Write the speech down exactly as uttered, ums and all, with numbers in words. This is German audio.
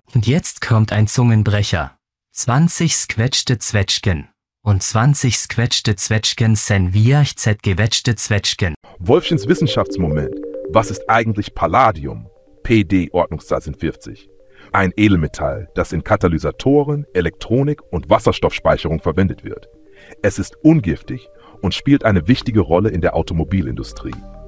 Und jetzt kommt ein Zungenbrecher. zwanzig squetschte Zwetschgen. Und zwanzig squetschte Zwetschgen sen viachzet gewetschte Zwetschgen. Wolfchens Wissenschaftsmoment. Was ist eigentlich Palladium? P D Ordnungszahl sind vierzig. Ein Edelmetall, das in Katalysatoren, Elektronik und Wasserstoffspeicherung verwendet wird. Es ist ungiftig und spielt eine wichtige Rolle in der Automobilindustrie.